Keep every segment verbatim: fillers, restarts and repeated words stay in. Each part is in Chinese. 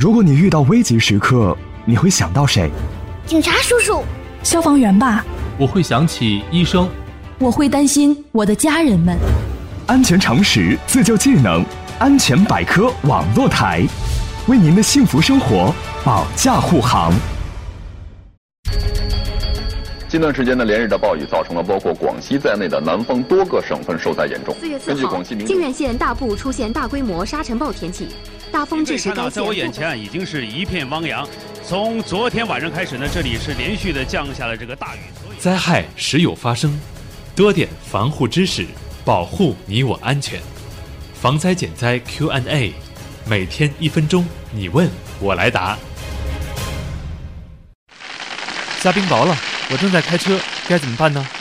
如果你遇到危急时刻，你会想到谁？ 警察叔叔。 消防员吧。 我会想起医生。 我会担心我的家人们。 安全常识，自救技能，安全百科网络台，为您的幸福生活保驾护航。 近段时间的连日的暴雨造成了包括广西在内的南方多个省份受灾严重。 四月四号，靖远县大部出现大规模沙尘暴天气，大风致使该县。 在我眼前已经是一片汪洋。从昨天晚上开始呢，这里是连续的降下了这个大雨。 灾害时有发生，多点防护知识，保护你我安全。防灾减灾 Q and A， 每天一分钟，你问我来答。 下冰雹了，我正在开车，该怎么办呢？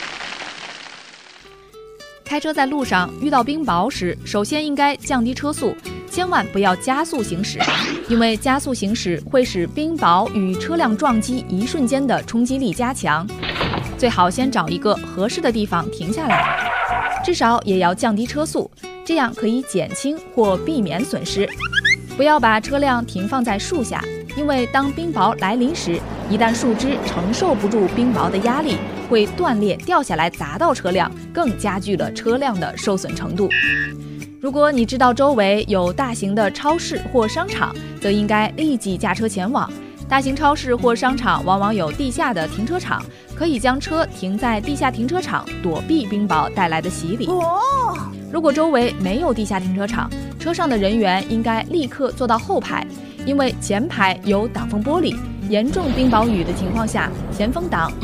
开车在路上遇到冰雹时，首先应该降低车速，千万不要加速行驶，因为加速行驶会使冰雹与车辆撞击一瞬间的冲击力加强。最好先找一个合适的地方停下来，至少也要降低车速，这样可以减轻或避免损失。不要把车辆停放在树下，因为当冰雹来临时，一旦树枝承受不住冰雹的压力，会断裂掉下来砸到车辆，更加剧了车辆的受损程度。如果你知道周围有大型的超市或商场，则应该立即驾车前往。大型超市或商场往往有地下的停车场，可以将车停在地下停车场，躲避冰雹带来的洗礼。如果周围没有地下停车场，车上的人员应该立刻坐到后排，因为前排有挡风玻璃，严重冰雹雨的情况下，前风挡